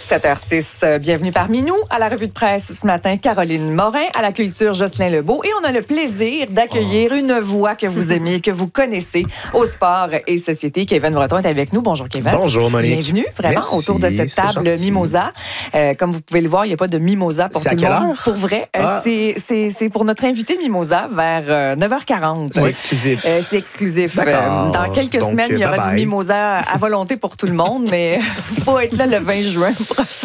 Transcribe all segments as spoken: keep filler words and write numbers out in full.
sept heures six, bienvenue parmi nous. À la revue de presse ce matin, Caroline Morin. À la culture, Jocelyn Lebeau. Et on a le plaisir d'accueillir oh. une voix que vous aimez, que vous connaissez au sport et société. Kevin Breton est avec nous. Bonjour, Kevin. Bonjour, Monique. Bienvenue, vraiment, Merci, autour de cette table Mimosa. Euh, comme vous pouvez le voir, il n'y a pas de Mimosa pour tout le monde. Pour vrai, ah. euh, c'est, c'est, c'est pour notre invité Mimosa vers euh, neuf heures quarante. C'est exclusif. Euh, c'est exclusif. Euh, dans quelques Donc, semaines, il y aura bye bye. du Mimosa à volonté pour tout le monde, mais il faut être là le vingt juin prochain.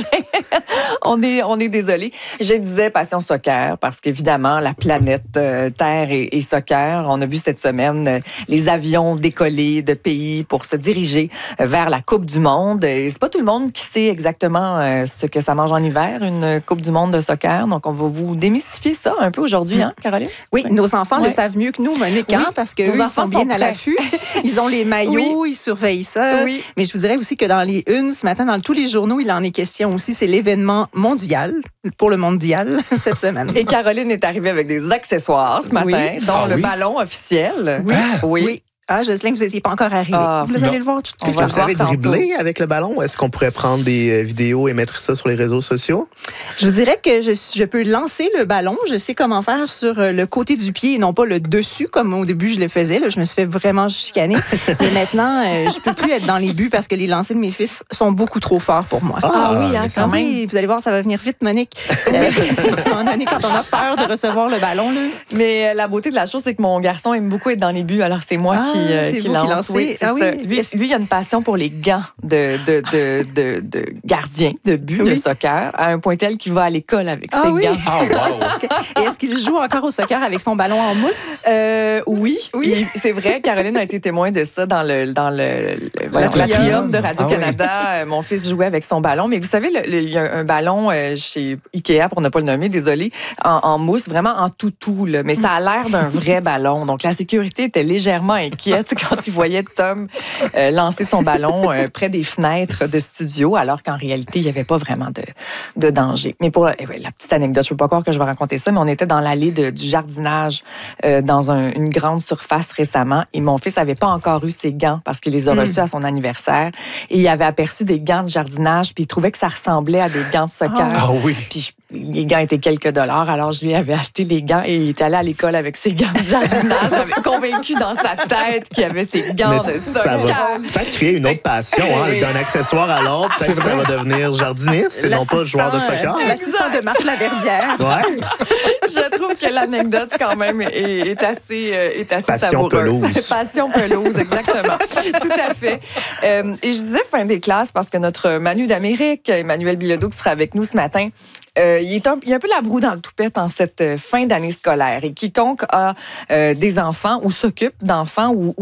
on est, on est désolé. Je disais passion soccer parce qu'évidemment, la planète euh, Terre et, et soccer, on a vu cette semaine euh, les avions décoller de pays pour se diriger euh, vers la Coupe du Monde. Et c'est pas tout le monde qui sait exactement euh, ce que ça mange en hiver, une Coupe du Monde de soccer. Donc, on va vous démystifier ça un peu aujourd'hui, hein, Caroline? Oui, oui. Nos enfants ouais. le savent mieux que nous, Monique, oui. hein, parce qu'eux, ils sont bien sont à l'affût. Ils ont les maillots, oui. ils surveillent ça. Oui. Mais je vous dirais aussi que dans les unes, ce matin, dans tous les journaux, il en est question aussi. C'est l'événement mondial, pour le mondial, cette semaine. Et Caroline est arrivée avec des accessoires ce matin, oui. dont ah, le oui. ballon officiel. Oui. oui. oui. Ah, Jocelyn, vous n'étiez pas encore arrivé. Ah, vous non. allez le voir tout de suite. Est-ce que vous avez dribblé avec le ballon? Est-ce qu'on pourrait prendre des vidéos et mettre ça sur les réseaux sociaux? Je vous dirais que je, je peux lancer le ballon. Je sais comment faire sur le côté du pied et non pas le dessus, comme au début je le faisais. Là, je me suis fait vraiment chicaner. Mais maintenant, euh, je peux plus être dans les buts parce que les lancers de mes fils sont beaucoup trop forts pour moi. Ah, ah oui, hein, quand même. Oui, vous allez voir, ça va venir vite, Monique. Euh, à un moment donné, quand on a peur de recevoir le ballon. Là. Mais euh, la beauté de la chose, c'est que mon garçon aime beaucoup être dans les buts. Alors, c'est moi ah. qui... Euh, c'est qui vous lance. qui lancez. Oui, ah, oui. Lui, lui, il a une passion pour les gants de, de, de, de, de gardien de but oui. de soccer, à un point tel qu'il va à l'école avec ah, ses oui. gants. Oh, wow. okay. Et est-ce qu'il joue encore au soccer avec son ballon en mousse? Euh, oui, oui. C'est vrai, Caroline a été témoin de ça dans le dans le, le voilà, l'atrium de Radio-Canada. Ah, oui. Mon fils jouait avec son ballon. Mais vous savez, il y a un ballon euh, chez Ikea, pour ne pas le nommer, désolé, en, en mousse, vraiment en toutou. Là. Mais ça a l'air d'un vrai ballon. Donc, la sécurité était légèrement inquiète quand il voyait Tom euh, lancer son ballon euh, près des fenêtres de studio, alors qu'en réalité, il n'y avait pas vraiment de, de danger. Mais pour eh ouais, la petite anecdote, je ne peux pas croire que je vais raconter ça, mais on était dans l'allée de, du jardinage euh, dans un, une grande surface récemment et mon fils n'avait pas encore eu ses gants parce qu'il les a reçus mmh. à son anniversaire et il avait aperçu des gants de jardinage puis il trouvait que ça ressemblait à des gants de soccer. Ah oui. Puis les gants étaient quelques dollars, alors je lui avais acheté les gants et il est allé à l'école avec ses gants de jardinage. J'avais convaincu dans sa tête qu'il avait ses gants mais de soccer. Ça va peut-être créer une autre passion, hein, d'un accessoire à l'autre. Peut-être que ça va devenir jardiniste et non pas joueur de soccer. L'assistant de Marc Laverdière. Ouais. Je trouve que l'anecdote, quand même, est, est assez, est assez Passion savoureuse. Pelouse. Passion pelouse, exactement. Tout à fait. Euh, et je disais fin des classes parce que notre Manu d'Amérique, Emmanuel Bilodeau, qui sera avec nous ce matin, Euh, il, est un, il y a un peu la broue dans le toupette en cette fin d'année scolaire. Et quiconque a euh, des enfants ou s'occupe d'enfants ou,